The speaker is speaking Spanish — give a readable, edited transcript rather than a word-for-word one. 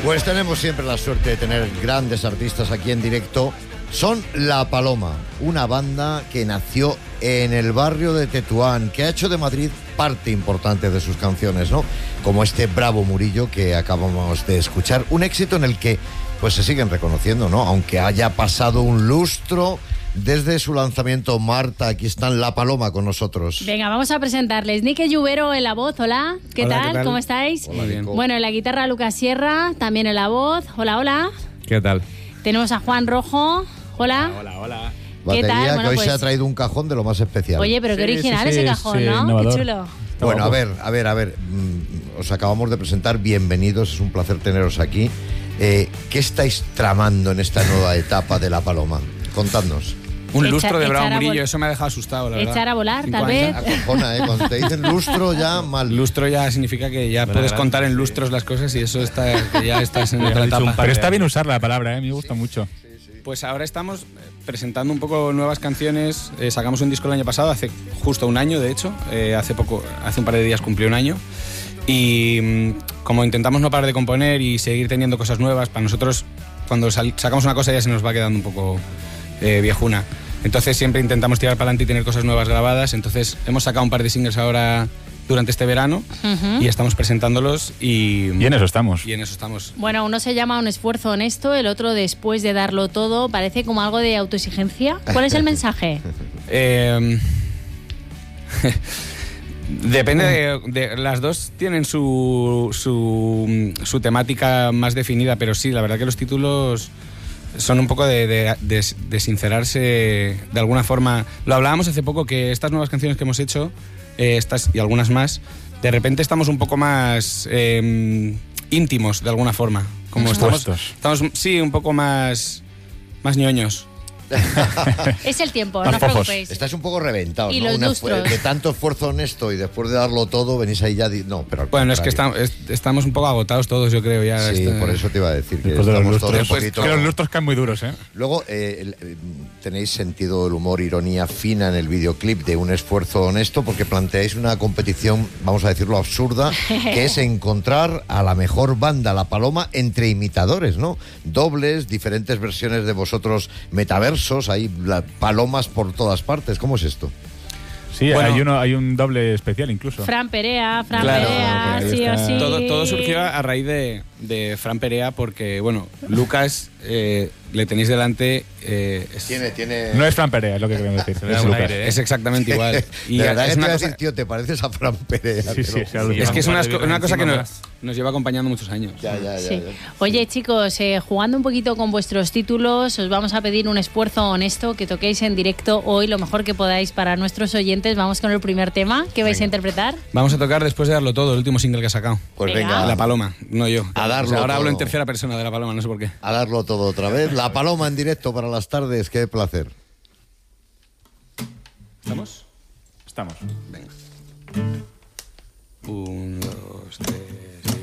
Pues tenemos siempre la suerte de tener grandes artistas aquí en directo. Son La Paloma, una banda que nació en el barrio de Tetuán, que ha hecho de Madrid parte importante de sus canciones, ¿no? Como este Bravo Murillo que acabamos de escuchar. Un éxito en el que pues se siguen reconociendo, ¿no? Aunque haya pasado un lustro desde su lanzamiento. Marta, aquí están La Paloma con nosotros. Venga, vamos a presentarles. Nique Lluvero en la voz, hola. ¿Qué tal? ¿Cómo estáis? Hola, bien. Bueno, en la guitarra Lucas Sierra, también en la voz. Hola, hola. ¿Qué tal? Tenemos a Juan Rojo. Hola. Hola. ¿Qué Batería, tal? que Bueno, hoy pues se ha traído un cajón de lo más especial. Oye, pero qué original ese cajón, ¿no? innovador. Qué chulo. Bueno, a ver. Os acabamos de presentar. Bienvenidos, es un placer teneros aquí. ¿Qué estáis tramando en esta nueva etapa de La Paloma? Contadnos. Un lustro de Bravo echar a Murillo, eso me ha dejado asustado, la verdad. Echar a volar, 5 tal vez. años. Acojona, ¿eh? Cuando te dicen lustro ya mal. Lustro ya significa que ya puedes contar en lustros las cosas y eso está, que ya estás en otra etapa. Pero está bien usar la palabra, me gusta mucho. Pues ahora estamos presentando un poco nuevas canciones. Sacamos un disco el año pasado, hace justo un año, de hecho. Hace un par de días cumplió un año. Y como intentamos no parar de componer y seguir teniendo cosas nuevas, para nosotros cuando sacamos una cosa ya se nos va quedando un poco viejuna. Entonces siempre intentamos tirar para adelante y tener cosas nuevas grabadas. Entonces hemos sacado un par de singles ahora durante este verano y estamos presentándolos y Y en eso estamos. Bueno, uno se llama Un esfuerzo honesto, el otro Después de darlo todo. Parece como algo de autoexigencia. ¿Cuál es el mensaje? Depende de las dos tienen su temática más definida, pero sí, la verdad que los títulos son un poco de sincerarse de alguna forma. Lo hablábamos hace poco, que estas nuevas canciones que hemos hecho, estas y algunas más, de repente estamos un poco más íntimos de alguna forma. Como estamos sí, un poco más ñoños. Es el tiempo, Más no os fofos. preocupéis. Estáis un poco reventados, Y ¿no? los lustros. De tanto esfuerzo honesto y después de darlo todo, venís ahí ya... No, pero al Bueno, es que contrario. estamos un poco agotados todos, yo creo. Ya Sí, por eso te iba a decir que Después de los estamos todos lustros. un poquito... Que los lustros caen muy duros, ¿eh? Luego, tenéis sentido del humor, ironía fina en el videoclip de Un esfuerzo honesto, porque planteáis una competición, vamos a decirlo, absurda, que es encontrar a la mejor banda, La Paloma, entre imitadores, ¿no? Dobles, diferentes versiones de vosotros metaversos, hay palomas por todas partes. ¿Cómo es esto? Sí, Bueno, hay un doble especial incluso. Fran Perea, Claro, ahí sí o está. sí. Todo surgió a raíz de Fran Perea porque, bueno, Lucas le tenéis delante... Tiene... No es Fran Perea, es lo que queremos decir. Es Lucas. Es exactamente igual. Y de verdad es que te una iba a cosa, decir, tío, te pareces a Fran Perea. Sí, te sí, lo sí, juro. es que es una cosa que nos lleva acompañando muchos años. Ya. Sí. Oye, chicos, jugando un poquito con vuestros títulos, os vamos a pedir un esfuerzo honesto, que toquéis en directo hoy lo mejor que podáis para nuestros oyentes. Vamos con el primer tema que vais a interpretar. Vamos a tocar Después de darlo todo, el último single que ha sacado. Pues Venga. venga, La Paloma, no yo. A darlo ahora hablo en todo. tercera persona de La Paloma, no sé por qué. a darlo todo otra vez. La Paloma en directo para las tardes, qué placer. ¿Estamos? Estamos. Venga. 1, 2, 3...